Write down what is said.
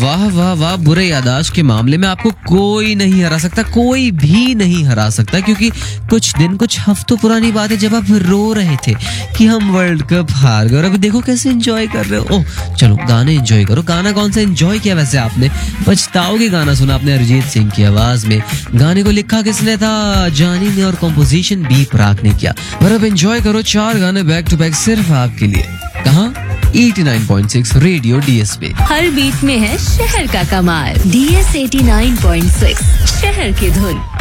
वाह वाह वाह, बुरे याददाश्त के मामले में आपको कोई नहीं हरा सकता, कोई भी नहीं हरा सकता, क्योंकि कुछ हफ्तों पुरानी बात है जब आप रो रहे थे कि हम वर्ल्ड कप हार गए और अभी देखो कैसे एंजॉय कर रहे हो। ओह चलो गाने एंजॉय करो। गाना कौन सा एंजॉय किया वैसे आपने? पछताओगे गाना सुना आपने अरिजीत सिंह की आवाज में। गाने को लिखा किसने था? जानी ने, और कंपोजिशन बी प्राक ने किया। और अब एंजॉय करो 4 गाने बैक टू बैक सिर्फ आपके लिए। कहाँ? 89.6 रेडियो डीएस पे। हर बीट में है शहर का कमाल। डीएस 89.6 शहर की धुन।